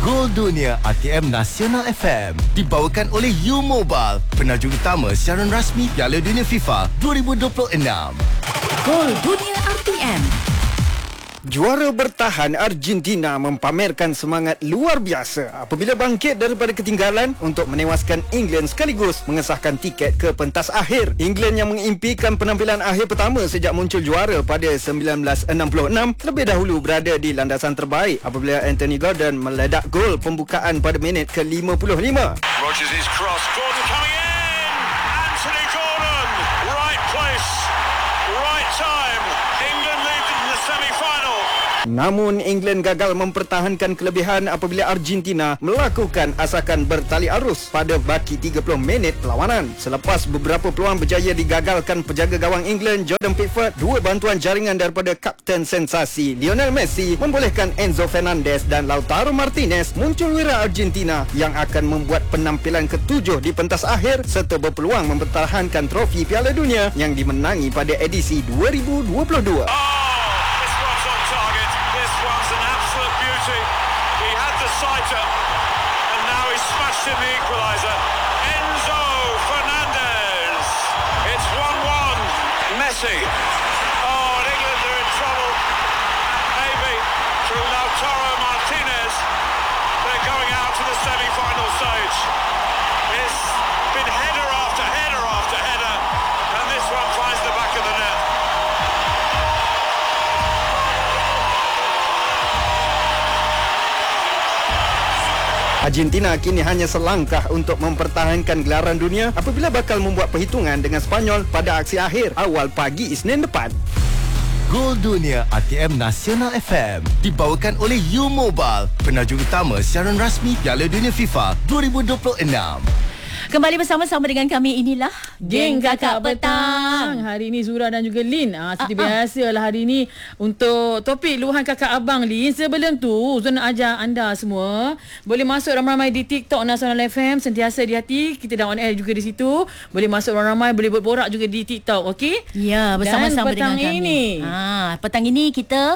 Gol Dunia ATM Nasional FM dibawakan oleh U-Mobile, penajuk utama siaran rasmi Piala Dunia FIFA 2026. Gol Dunia RTM. Juara bertahan Argentina mempamerkan semangat luar biasa apabila bangkit daripada ketinggalan untuk menewaskan England sekaligus mengesahkan tiket ke pentas akhir. England yang mengimpikan penampilan akhir pertama sejak muncul juara pada 1966 lebih dahulu berada di landasan terbaik apabila Anthony Gordon meledak gol pembukaan pada minit ke-55. Rodgers is cross, Gordon coming in! Anthony Gordon! Right place, right time. England lead in the semi-final. Namun England gagal mempertahankan kelebihan apabila Argentina melakukan asakan bertali arus pada baki 30 minit perlawanan. Selepas beberapa peluang berjaya digagalkan penjaga gawang England Jordan Pickford, dua bantuan jaringan daripada kapten sensasi Lionel Messi membolehkan Enzo Fernandez dan Lautaro Martinez muncul wira Argentina yang akan membuat penampilan ke-7 di pentas akhir serta berpeluang mempertahankan trofi Piala Dunia yang dimenangi pada edisi 2022. Sighter, and now he's smashed in the equaliser. Enzo Fernandez. It's 1-1. Messi. Oh, and England are in trouble. Maybe through Lautaro Martinez. They're going out to the semi-final stage. It's been header after header after header, and this one finds the back of the net. Argentina kini hanya selangkah untuk mempertahankan gelaran dunia apabila bakal membuat perhitungan dengan Spanyol pada aksi akhir awal pagi Isnin depan. Gol Dunia ATM Nasional FM dibawakan oleh U-Mobile, penajuk utama siaran rasmi Piala Dunia FIFA 2026. Kembali bersama-sama dengan kami, inilah Geng Kakak Petang. Hari ini Zura dan juga Lin. Seperti biasalah hari ini untuk topik luahan kakak abang Lin. Sebelum tu, Zura nak ajar anda semua boleh masuk ramai-ramai di TikTok Nasional FM. Sentiasa di hati. Kita dah on air juga di situ. Boleh masuk ramai-ramai, boleh berborak juga di TikTok. Okey? Ya, bersama-sama dengan kami. Ini. Petang ini kita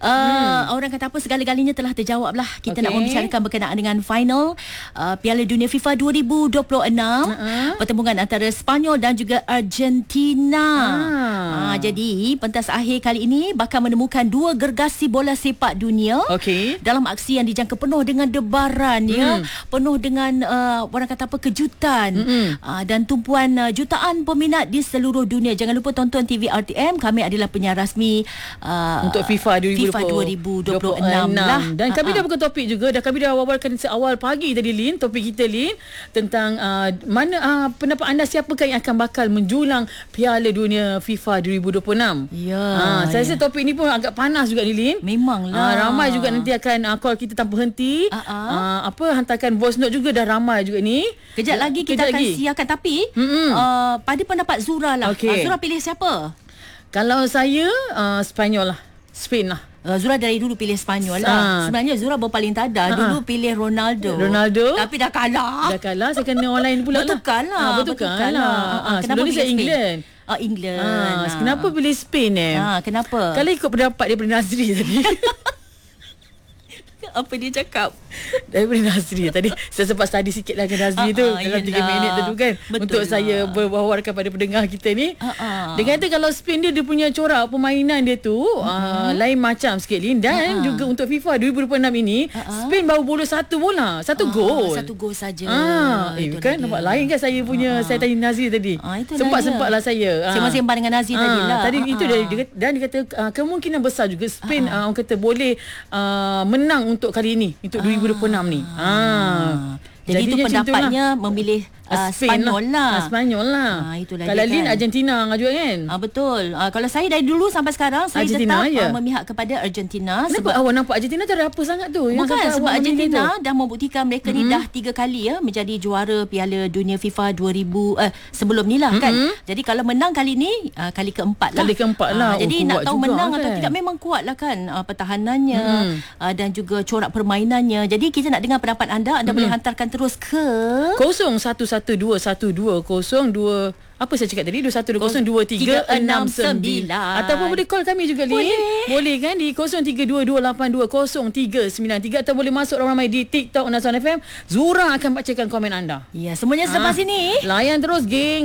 orang kata apa, segala-galanya telah terjawab lah. Kita nak membicarakan berkenaan dengan final Piala Dunia FIFA 2026. Pertembungan antara Spanyol dan juga Argentina. Jadi pentas akhir kali ini bakal menemukan dua gergasi bola sepak dunia dalam aksi yang dijangka penuh dengan debaran, penuh dengan orang kata apa, kejutan dan tumpuan jutaan peminat di seluruh dunia. Jangan lupa tonton TV RTM. Kami adalah penyiar rasmi untuk FIFA 2026 lah. Dan kami dah buka topik juga. Kami dah wawarkan seawal pagi tadi, Lin. Topik kita, Lin, tentang mana pendapat anda, siapakah yang akan bakal menjulang Piala Dunia FIFA 2026? Saya rasa topik ni pun agak panas juga ni, Lin. Memanglah. Ramai juga nanti akan call kita tanpa henti. Hantarkan voice note juga dah ramai juga ni. Kejap lagi kita akan siarkan, tapi pada pendapat Zura lah. Zura pilih siapa? Kalau saya Spanyol lah, Spain lah. Zura dari dulu pilih Spanyol lah. Sebenarnya Zura berpaling tada. Dulu pilih Ronaldo. Tapi dah kalah. Saya kena online pula lah. Bertukar lah. Sebelum ni saya England. England. Kenapa pilih Spain kenapa? Kalau ikut pendapat daripada Nazri tadi. Apa dia cakap? Daripada Nazri tadi, saya sempat study sikit lah dengan Nazri tu dalam 3 minit tu kan. Betul untuk lah. Saya berwawarkan pada pendengar kita ni. Dia kata kalau Spain dia punya corak permainan dia tu lain macam sikit, Lin. Dan juga untuk FIFA 2026 ini Spain baru bola satu bola, satu gol. Satu gol saja. Kan nampak lain kan saya punya. Saya tanya Nazri tadi. Sempat-sempatlah saya. Saya masih sembang dengan Nazri tadi lah. Tadi itu dan dia kata kemungkinan besar juga Spain orang kata boleh menang untuk kali ini, untuk 2026 ni. Jadi itu pendapatnya memilih Spanyol lah. Spanyol lah. Itulah kalau Lin kan. Argentina juga kan. Betul. Kalau saya dari dulu sampai sekarang saya Argentina, tetap memihak kepada Argentina. Sebab awak nampak Argentina tak ada apa sangat tu. Bukan, sebab Argentina dah membuktikan mereka ni dah 3 kali menjadi juara Piala Dunia FIFA 2000 sebelum ni lah kan. Jadi kalau menang kali ni kali keempat lah. Jadi nak tahu menang atau tidak, memang kuat lah kan pertahanannya dan juga corak permainannya. Jadi kita nak dengar pendapat anda. Anda boleh hantarkan terus ke 0113 21121202. Apa saya cakap tadi? 21202369. Ataupun boleh call kami juga, Lin. Boleh kan di 0322820393 atau boleh masuk ramai di TikTok Nasional FM. Zura akan bacakan komen anda. Ya, semuanya selepas ini. Layan terus, geng.